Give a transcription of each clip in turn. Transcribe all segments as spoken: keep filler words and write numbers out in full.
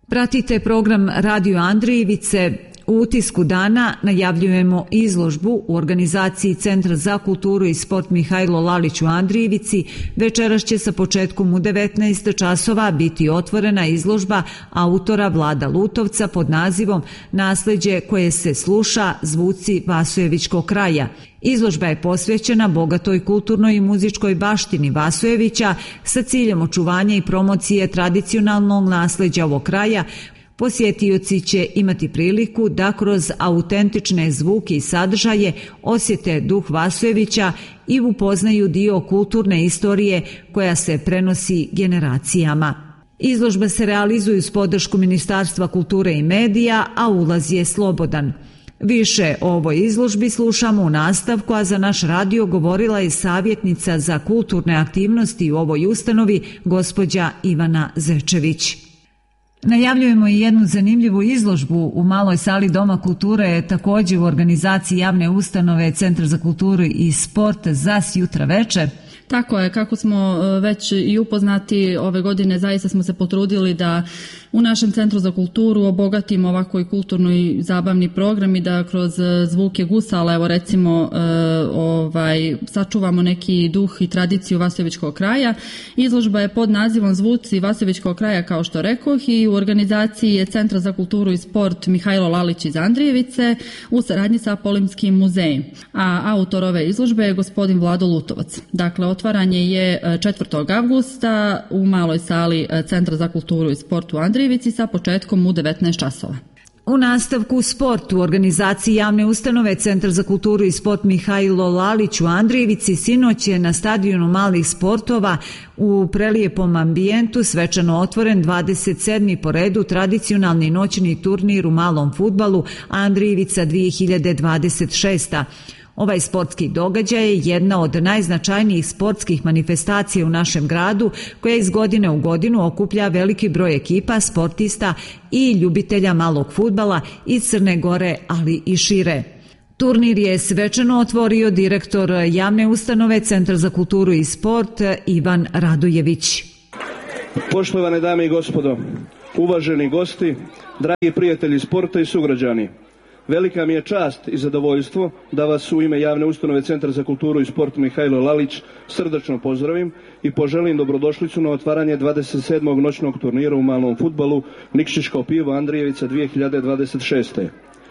Pratite program Radio Andrijevice. U utisku dana najavljujemo izložbu u organizaciji Centra za kulturu i sport Mihajlo Lalić u Andrijevici. Večeras će sa početkom u devetnaest časova biti otvorena izložba autora Vlada Lutovca pod nazivom Nasleđe koje se sluša, zvuci Vasojevićkog kraja. Izložba je posvećena bogatoj kulturnoj i muzičkoj baštini Vasojevića sa ciljem očuvanja i promocije tradicionalnog nasleđa ovog kraja. Posjetioci će imati priliku da kroz autentične zvuke i sadržaje osjete duh Vasojevića i upoznaju dio kulturne istorije koja se prenosi generacijama. Izložba se realizuje uz podršku Ministarstva kulture i medija, a ulaz je slobodan. Više o ovoj izložbi slušamo u nastavku, a za naš radio govorila je savjetnica za kulturne aktivnosti u ovoj ustanovi, gospođa Ivana Zečević. Najavljujemo i jednu zanimljivu izložbu u maloj sali Doma kulture, također u organizaciji javne ustanove Centar za kulturu i sport za sjutra veče. Tako je, kako smo već i upoznati, ove godine zaista smo se potrudili da u našem Centru za kulturu obogatimo ovako i kulturno i zabavni program i da kroz zvuke gusala, evo recimo, e, ovaj, sačuvamo neki duh i tradiciju Vasojevićkog kraja. Izložba je pod nazivom Zvuci Vasojevićkog kraja, kao što rekoh, i u organizaciji je Centra za kulturu i sport Mihajlo Lalić iz Andrijevice u saradnji sa Polimskim muzejem. A autor ove izložbe je gospodin Vlado Lutovac. Dakle, otvaranje je četvrtog avgusta u maloj sali Centra za kulturu i sport u Andrijevici sa početkom u devetnaest časova. U nastavku sport u organizaciji javne ustanove Centar za kulturu i sport Mihajlo Lalić u Andrijevici sinoć je na stadionu malih sportova u prelijepom ambijentu svečano otvoren dvadeset sedmi po redu tradicionalni noćni turnir u malom fudbalu Andrijevica dvije hiljade dvadeset šest. Ovaj sportski događaj je jedna od najznačajnijih sportskih manifestacija u našem gradu, koja iz godine u godinu okuplja veliki broj ekipa, sportista i ljubitelja malog fudbala iz Crne Gore, ali i šire. Turnir je svečano otvorio direktor javne ustanove Centar za kulturu i sport Ivan Radojević. Poštovane dame i gospodo, uvaženi gosti, dragi prijatelji sporta i sugrađani, velika mi je čast i zadovoljstvo da vas u ime javne ustanove Centar za kulturu i sport Mihajlo Lalić srdačno pozdravim i poželim dobrodošlicu na otvaranje dvadeset sedmog noćnog turnira u malom fudbalu Nikšićko pivo Andrijevica dvije hiljade dvadeset šest.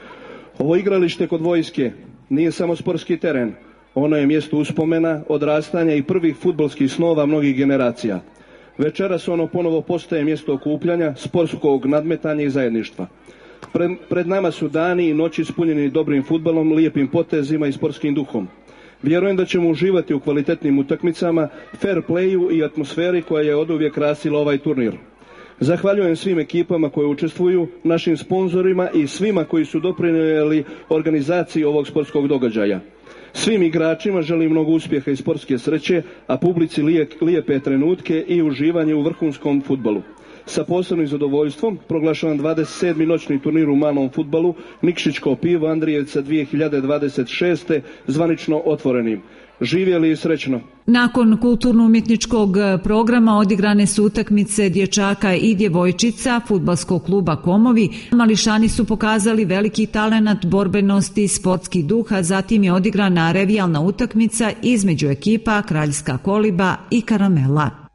Ovo igralište kod vojske nije samo sportski teren, ono je mjesto uspomena, odrastanja i prvih fudbalskih snova mnogih generacija. Večeras ono ponovo postaje mjesto okupljanja, sportskog nadmetanja i zajedništva. Pred, pred nama su dani i noći ispunjeni dobrim fudbalom, lijepim potezima i sportskim duhom. Vjerujem da ćemo uživati u kvalitetnim utakmicama, fair playu i atmosferi koja je oduvijek krasila ovaj turnir. Zahvaljujem svim ekipama koje učestvuju, našim sponzorima i svima koji su doprinijeli organizaciji ovog sportskog događaja. Svim igračima želim mnogo uspjeha i sportske sreće, a publici lijepe trenutke i uživanje u vrhunskom fudbalu. Sa posebnim zadovoljstvom proglašavam dvadeset sedmi noćni turnir u malom fudbalu Nikšićko pivo Andrijevica dvije hiljade dvadeset šest. zvanično otvorenim. Živjeli i srećno. Nakon kulturno-umjetničkog programa odigrane su utakmice dječaka i djevojčica fudbalskog kluba Komovi. Mališani su pokazali veliki talenat, borbenost i sportski duh, a zatim je odigrana revijalna utakmica između ekipa Kraljska koliba i Karamela.